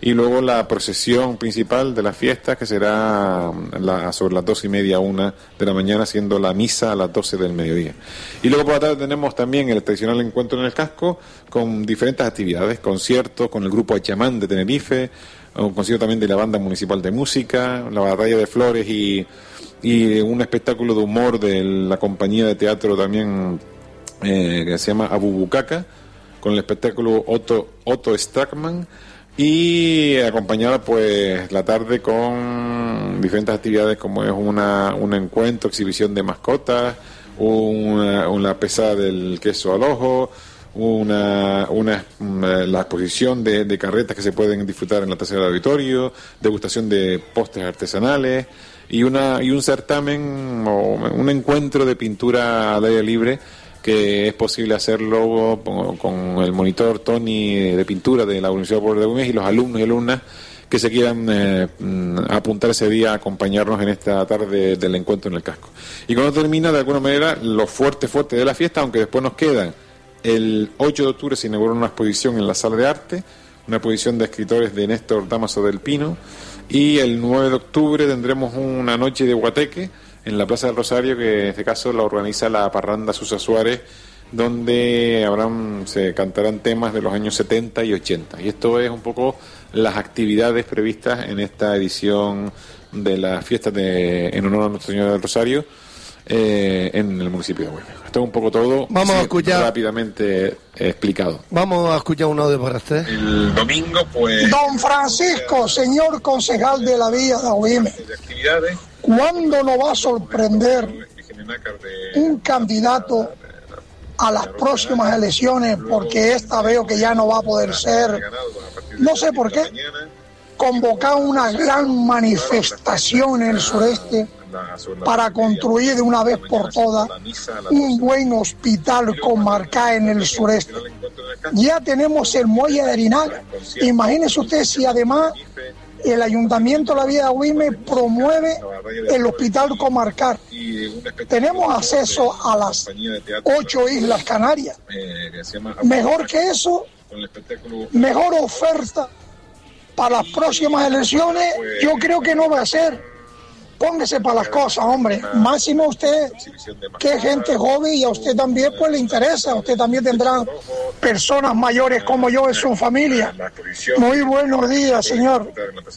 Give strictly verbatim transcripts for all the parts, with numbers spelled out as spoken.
y luego la procesión principal de la fiesta, que será la, sobre las doce y media, una de la mañana, siendo la misa a las doce del mediodía. Y luego por la tarde tenemos también el tradicional encuentro en el casco, con diferentes actividades, conciertos con el grupo Achamán de Tenerife, un concierto también de la banda municipal de música, la batalla de flores y, y un espectáculo de humor de la compañía de teatro también eh, que se llama Abubucaca, con el espectáculo Otto, Otto Strackman, y acompañada pues la tarde con diferentes actividades como es una un encuentro, exhibición de mascotas, una, una pesada del queso al ojo, una, una, una la exposición de, de carretas que se pueden disfrutar en la tercera del auditorio, degustación de postres artesanales y una y un certamen o un encuentro de pintura al aire libre, que es posible hacerlo con el monitor Tony de pintura de la Universidad Popular de Güemes y los alumnos y alumnas que se quieran eh, apuntar ese día a acompañarnos en esta tarde del encuentro en el casco. Y cuando termina, de alguna manera, lo fuerte, fuerte de la fiesta, aunque después nos quedan, el ocho de octubre se inaugura una exposición en la Sala de Arte, una exposición de escritores de Néstor Damaso del Pino, y el nueve de octubre tendremos una noche de guateque en la Plaza del Rosario, que en este caso la organiza la Parranda Susa Suárez, donde habrán, se cantarán temas de los años setenta y ochenta. Y esto es un poco las actividades previstas en esta edición de las fiestas de, en honor a Nuestra Señora del Rosario eh, en el municipio de Güemes. Esto es un poco todo. Vamos sí, a escuchar rápidamente eh, explicado. Vamos a escuchar un audio para usted. El domingo, pues. Don Francisco, señor concejal de la Villa de Güemes, ¿cuándo nos va a sorprender un candidato a las próximas elecciones? Porque esta veo que ya no va a poder ser, no sé por qué, convocar una gran manifestación en el sureste para construir de una vez por todas un buen hospital comarcal en el sureste. Ya tenemos el muelle de Arinaga. Imagínese usted si además el Ayuntamiento de la Villa de Güemes promueve el hospital comarcal. Tenemos acceso a las ocho islas Canarias. Mejor que eso, mejor oferta para las próximas elecciones, yo creo que no va a ser. Póngase para las cosas, hombre. Máximo usted, que es gente joven y a usted también pues le interesa. Usted también tendrá personas mayores como yo en su familia. Muy buenos días, señor.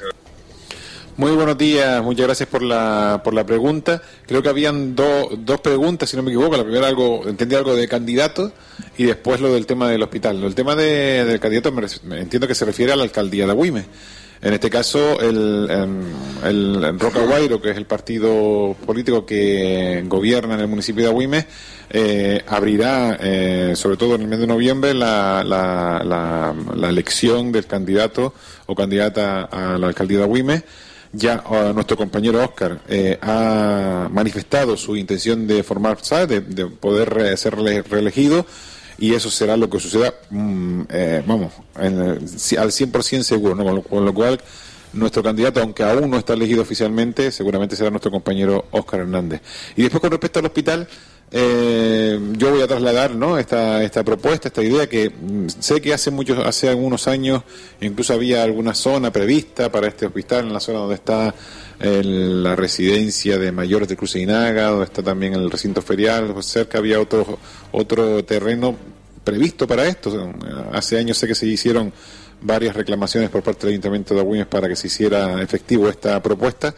Muy buenos días, muchas gracias por la por la pregunta. Creo que habían do, dos preguntas, si no me equivoco. La primera, algo entendí algo de candidatos y después lo del tema del hospital. El tema de, del candidato me, me entiendo que se refiere a la alcaldía de Güemes. En este caso, el, el, el Roca Guairo, que es el partido político que gobierna en el municipio de Güemes, eh, abrirá, eh, sobre todo en el mes de noviembre, la, la, la, la elección del candidato o candidata a la alcaldía de Güemes. Ya uh, nuestro compañero Óscar eh, ha manifestado su intención de formar, ¿sabes?, de, de poder re, ser reelegido. Y eso será lo que suceda, mmm, eh, vamos, en, al cien por ciento seguro, ¿no? Con lo, con lo cual, nuestro candidato, aunque aún no está elegido oficialmente, seguramente será nuestro compañero Óscar Hernández. Y después, con respecto al hospital, eh, yo voy a trasladar, ¿no?, esta esta propuesta, esta idea, que mmm, sé que hace muchos, hace algunos años, incluso había alguna zona prevista para este hospital, en la zona donde está el, la residencia de mayores de Cruceinaga, donde está también el recinto ferial, pues cerca había otro otro terreno previsto para esto. Hace años sé que se hicieron varias reclamaciones por parte del Ayuntamiento de Güemes para que se hiciera efectivo esta propuesta,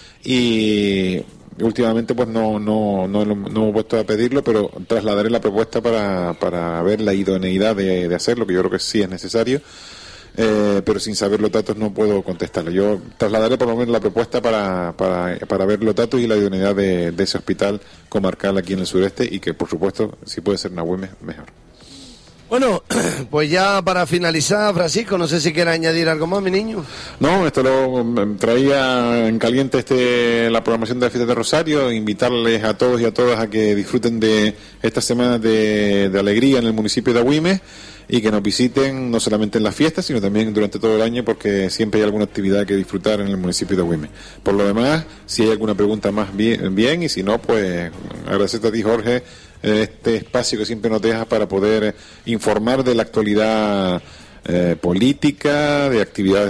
y últimamente pues no no no, no, no he puesto a pedirlo, pero trasladaré la propuesta para, para ver la idoneidad de, de hacerlo, que yo creo que sí es necesario. Eh, pero sin saber los datos no puedo contestarle. Yo trasladaré por lo menos la propuesta para, para, para ver los datos y la idoneidad de, de ese hospital comarcal aquí en el sureste, y que por supuesto, si puede ser una Güemes, mejor. Bueno, pues ya para finalizar, Francisco, no sé si quieres añadir algo más, mi niño. No, esto lo traía en caliente este la programación de la fiesta de Rosario, invitarles a todos y a todas a que disfruten de estas semanas de, de alegría en el municipio de Güemes, y que nos visiten no solamente en las fiestas, sino también durante todo el año, porque siempre hay alguna actividad que disfrutar en el municipio de Güemes. Por lo demás, si hay alguna pregunta más, bien, bien y si no, pues agradecerte a ti, Jorge, este espacio que siempre nos dejas para poder informar de la actualidad eh, política, de actividades